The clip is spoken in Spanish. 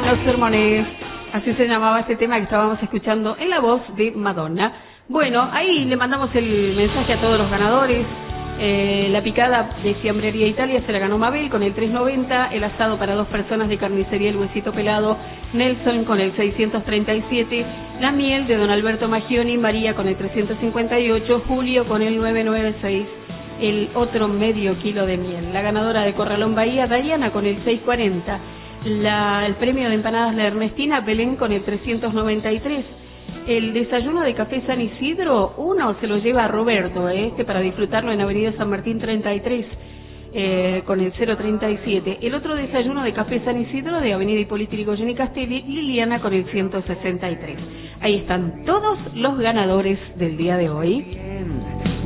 Los sermones, así se llamaba este tema que estábamos escuchando en la voz de Madonna. Bueno, ahí le mandamos el mensaje a todos los ganadores. La picada de Fiambrería Italia se la ganó Mabel con el 390, el asado para 2 personas de carnicería El Huesito Pelado, Nelson con el 637, la miel de Don Alberto Maggioni, María con el 358, Julio con el 996, el otro medio kilo de miel. La ganadora de Corralón Bahía, Dayana con el 640, el premio de empanadas de Ernestina, Belén con el 393. El desayuno de café San Isidro, uno se lo lleva a Roberto, para disfrutarlo en Avenida San Martín 33, con el 037. El otro desayuno de café San Isidro de Avenida Hipólito Yrigoyen y Castelli, Liliana con el 163. Ahí están todos los ganadores del día de hoy.